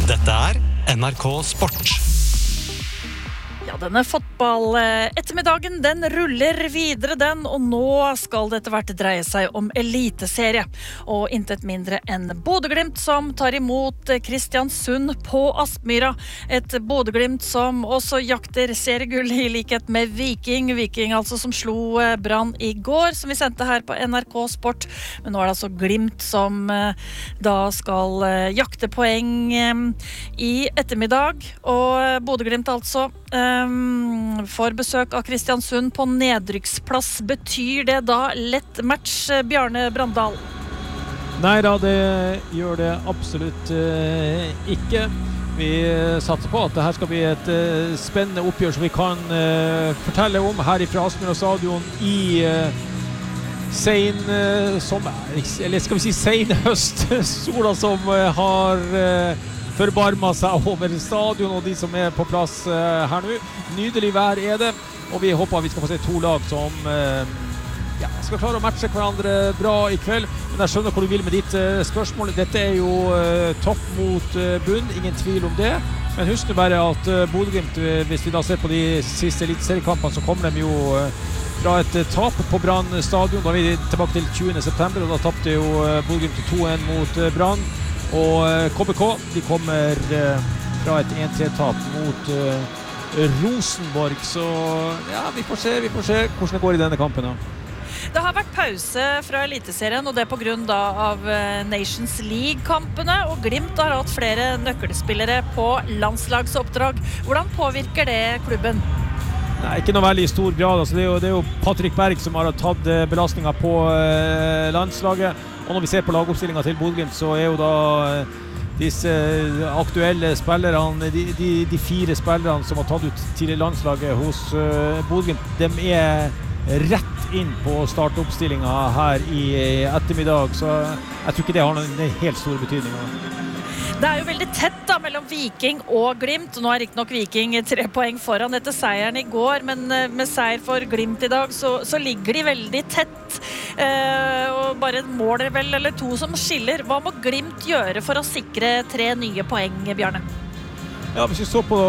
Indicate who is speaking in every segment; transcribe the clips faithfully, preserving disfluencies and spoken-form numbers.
Speaker 1: Dette er N R K Sport.
Speaker 2: Ja, denne fotball-ettermiddagen, den ruller videre den, og nå skal det etter hvert dreie seg om eliteserie. Og intet mindre enn Bodø-Glimt som tar imot Kristiansund på Aspmyra. Et Bodø-Glimt som også jakter seriegull i likhet med Viking. Viking altså som slo Brann i går, som vi sendte her på N R K Sport. Men nå er det altså Glimt som da skal jakte poeng i ettermiddag. Og Bodø-Glimt altså Um, får besøk av Kristiansund på nedrykksplass. Betyr det da lett match, Bjarne Brandal?
Speaker 3: Nei da, det gjør det absolutt uh, ikke. Vi satser på at det her skal bli et uh, spennende oppgjør som vi kan uh, fortelle om her fra Aspmyra stadion i uh, sen uh, sommer, eller skal vi si sen høst. Sola som uh, har uh, forbarmet seg over stadion og de som er på plass uh, her nå. Nydelig vær er det, og vi håper vi skal få se to lag som uh, ja, skal klare å matche hverandre bra i kveld. Men jeg skjønner hvor du vil med ditt uh, spørsmål. Dette er jo uh, topp mot uh, bunn, ingen tvil om det. Men husk nå bare at uh, Bodø-Glimt, uh, hvis vi da ser på de siste eliteseriekampene, så kommer de jo uh, fra et uh, tap på Brann stadion. Da er vi tilbake til tjuende september, og da tappte jo uh, Bodø-Glimt to en mot uh, Brann. Og K B K, de kommer uh, fra et en tre-tap mot uh, Rosenborg, så ja, vi får se, vi får se hvordan det går i denne kampen da.
Speaker 2: Det har vært pause fra eliteserien, og det på grunn da av Nations League-kampene, og Glimt har hatt flere nøkkelspillere på landslagsoppdrag. Hvordan påvirker det klubben?
Speaker 3: Nei, ikke noe veldig stor grad. Altså, det, er jo, det er jo Patrick Berg som har tatt belastningen på uh, landslaget. Og når vi ser på lagoppstillingen til Bodø-Glimt, så er jo da uh, disse aktuelle spillerne, de, de, de fire spillerne som har tatt ut til landslaget hos uh, Bodø-Glimt, de er rett inn på startoppstillingen her i ettermiddag. Så jeg tror ikke det har noen helt stor betydning.
Speaker 2: Det er jo veldig tett da mellom Viking og Glimt. Nå er ikke nok Viking tre poeng foran etter seieren i går, men med seier for Glimt i dag så, så ligger de veldig tett. Eh, og bare et mål vel, eller to som skiller. Hva må Glimt gjøre for å sikre tre nye poeng, Bjarne?
Speaker 3: Ja, hvis vi så på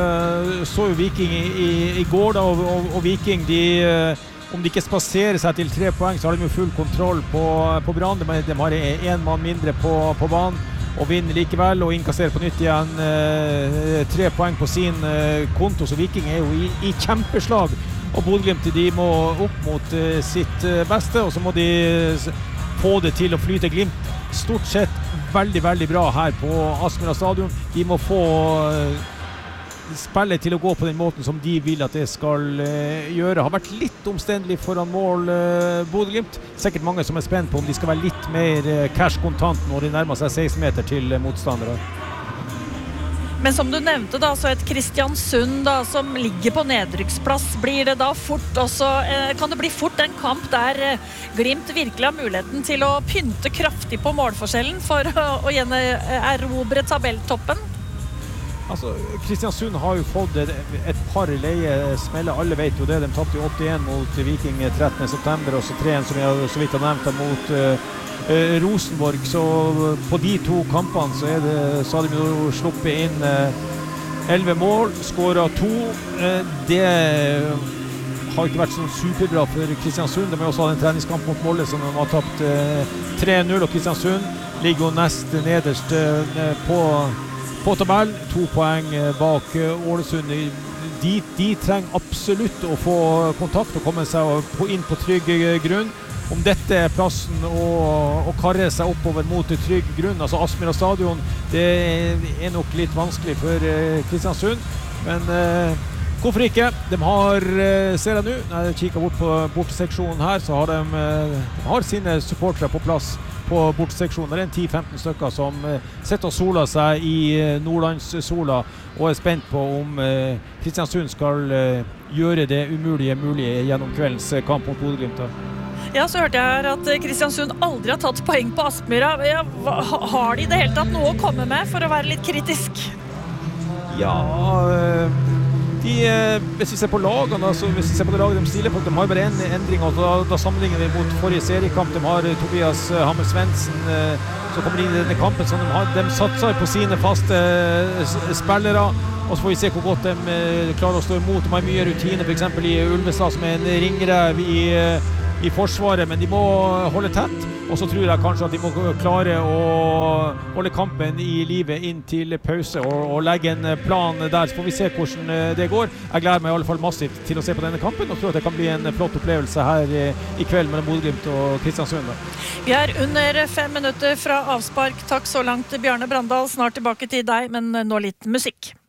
Speaker 3: så jo Viking i, i, i går da, og, og, og Viking, de om de ikke spaserer seg til tre poeng, så har de jo full kontroll på, på Brann. De, de har en mann mindre på, på banen. Og vinner likevel og inkasserer på nytt igjen eh, tre poeng på sin eh, konto, så Viking er jo i, i kjempeslag. Og Bodø-Glimt, de må opp mot eh, sitt eh, beste, og så må de få det til å flyte. Glimt stort sett veldig, veldig bra her på Aspmyra stadion. De må få eh, spillet til å gå på den måten som de vil at det skal eh, gjøre. Har vært litt omstendelig foran mål eh, Bodø-Glimt. Sikkert mange som er spent på om de skal være litt mer eh, cash-kontant når de nærmer seg seksten meter til eh, motstandere.
Speaker 2: Men som du nevnte da, så et Kristiansund da, som ligger på nedrykksplass, blir det da fort også, eh, kan det bli fort en kamp der eh, Glimt virkelig har muligheten til å pynte kraftig på målforskjellen for å, å igjen erobre tabelltoppen?
Speaker 3: Altså, Kristiansund har jo fått et, et par leie smeller, alle vet jo det. De tappte jo åtte en mot Viking trettende september, og så tre en som jeg så vidt har nevnt mot uh, uh, Rosenborg. Så på de to kampene så, er det, så har de jo sluppet inn uh, elleve mål, skåret to. Uh, det har ikke vært sånn superbra for Kristiansund. De har også hatt en treningskamp mot Molde som de har tapt uh, tre null, og Kristiansund ligger jo nest nederst uh, på På tabellen, to poeng bak Ålesund. De, de trenger absolutt å få kontakt og komme seg på, inn på trygg grunn. Om dette er plassen å, å karre seg oppover mot trygg grunn, altså Aspmyra stadion, det er nok litt vanskelig for Kristiansund. Men eh, hvorfor ikke? De har, ser jeg nå, når jeg kikker bort på borteseksjonen her, så har de, de har sine supportere på plass på borteseksjonen. Det er en ti til femten stykker som eh, sitter og soler seg i eh, Nordlandssola og er spent på om eh, Kristiansund skal eh, gjøre det umulige mulige gjennom kveldens eh, kamp mot Bodø-Glimt.
Speaker 2: Ja, så hørte jeg her at Kristiansund aldri har tatt poeng på Aspmyra. Ja, har de i det hele tatt noe å komme med for å være litt kritisk?
Speaker 3: Ja, øh, de, hvis vi ser på lagene, altså, hvis vi ser på det laget de stiller på, de har bare en endring, og da, da sammenligner vi mot forrige seriekamp. De har Tobias Hammer Svendsen som kommer inn i denne kampen, så de, har, de satser på sine faste spillere, og så får vi se hvor godt de klarer å stå imot. De har mye rutine, for eksempel i Ulvestad, som er en ringrev i, i forsvaret, men de må holde tett. Og så tror jeg kanskje at de må klare å holde kampen i livet inn til pause og, og legge en plan der, så får vi se hvordan det går. Jeg gleder meg i alle fall massivt til å se på denne kampen, og tror at det kan bli en flott opplevelse her i kveld mellom Bodø/Glimt og Kristiansund.
Speaker 2: Vi er under fem minutter fra avspark. Takk så langt, Bjarne Brandal. Snart tilbake til deg, men nå litt musikk.